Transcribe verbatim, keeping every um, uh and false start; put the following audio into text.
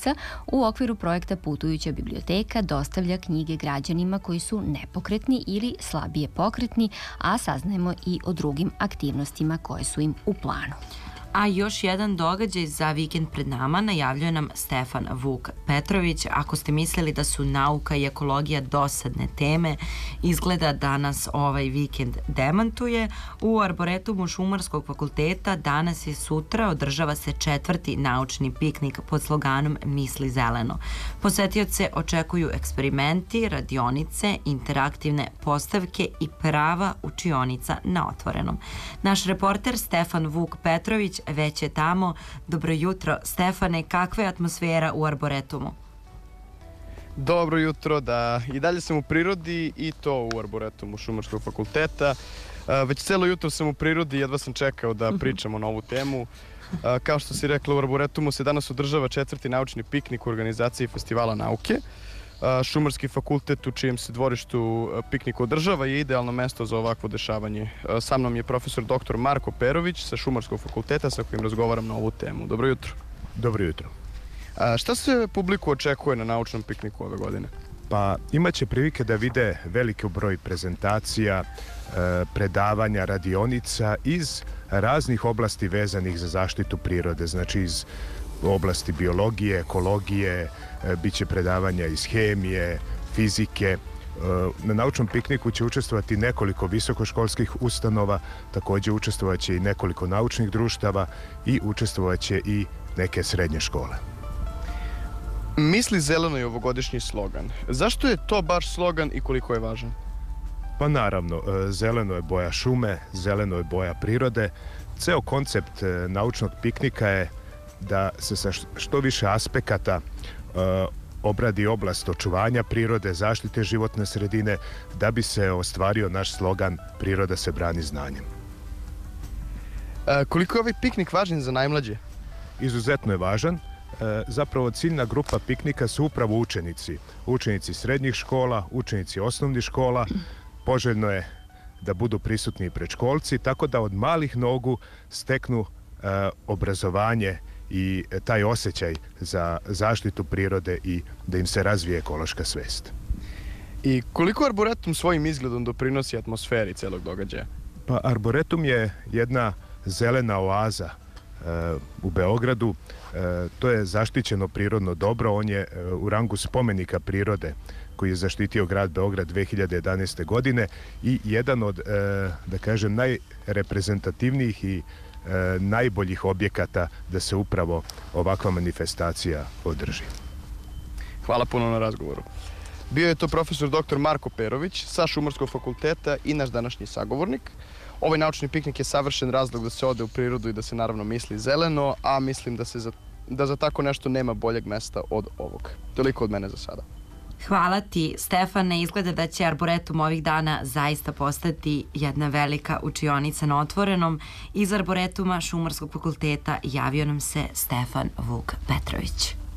učionica u okviru projekta Putujuća biblioteka dostavlja knjige građanima koji su nepokretni ili slabije pokretni, a saznajemo i o drugim aktivnostima koje su im u planu. A još jedan događaj za vikend pred nama najavljuje nam Stefan Vuk Petrović. Ako ste mislili da su nauka i ekologija dosadne teme, izgleda da nas ovaj vikend demantuje. U Arboretumu Šumarskog fakulteta danas i sutra održava se četvrti naučni piknik pod sloganom Misli zeleno. Posetioce očekuju eksperimenti, radionice, interaktivne postavke i prava učionica na otvorenom. Naš reporter Stefan Vuk Petrović već je tamo. Dobro jutro, Stefane, kakva je atmosfera u Arboretumu? Dobro jutro, da i dalje sam u prirodi i to u Arboretumu Šumarskog fakulteta. Već celo jutro sam u prirodi, jedva sam čekao da pričamo na ovu temu. Kao što si rekla, u Arboretumu se danas održava četvrti naučni piknik u organizaciji Festivala nauke. Šumarski fakultet u čijem se dvorištu piknik održava je idealno mesto za ovakvo dešavanje. Sa mnom je profesor doktor Marko Perović sa Šumarskog fakulteta sa kojim razgovaram na ovu temu. Dobro jutro. Dobro jutro. Šta se publiku očekuje na naučnom pikniku ove godine? Pa imaće prilike da vide veliki broj prezentacija, predavanja, radionica iz raznih oblasti vezanih za zaštitu prirode, znači iz oblasti biologije, ekologije, bit će predavanja iz hemije, fizike. Na naučnom pikniku će učestvovati nekoliko visokoškolskih ustanova, također učestvovat će i nekoliko naučnih društava i učestvovat će i neke srednje škole. Misli zeleno je ovogodišnji slogan. Zašto je to baš slogan i koliko je važan? Pa naravno, zeleno je boja šume, zeleno je boja prirode. Ceo koncept naučnog piknika je da se sa što više aspekata uh, obradi oblast očuvanja prirode, zaštite životne sredine, da bi se ostvario naš slogan Priroda se brani znanjem. E, koliko je ovaj piknik važan za najmlađe? Izuzetno je važan. E, zapravo ciljna grupa piknika su upravo učenici. Učenici srednjih škola, učenici osnovnih škola. Poželjno je da budu prisutni i predškolci, tako da od malih nogu steknu e, obrazovanje i taj osjećaj za zaštitu prirode i da im se razvije ekološka svest. I koliko Arboretum svojim izgledom doprinosi atmosferi celog događaja? Pa Arboretum je jedna zelena oaza e, u Beogradu. E, to je zaštićeno prirodno dobro. On je e, u rangu spomenika prirode koji je zaštitio grad Beograd dve hiljade jedanaeste. godine i jedan od, e, da kažem, najreprezentativnijih i E, najboljih objekata da se upravo ovakva manifestacija održi. Hvala puno na razgovoru. Bio je to profesor doktor Marko Perović sa Šumarskog fakulteta i naš današnji sagovornik. Ovaj naučni piknik je savršen razlog da se ode u prirodu i da se naravno misli zeleno, a mislim da, se za, da za tako nešto nema boljeg mesta od ovog. Toliko od mene za sada. Hvala ti, Stefane. Izgleda da će Arboretum ovih dana zaista postati jedna velika učionica na otvorenom. Iz Arboretuma Šumarskog fakulteta javio nam se Stefan Vuk Petrović.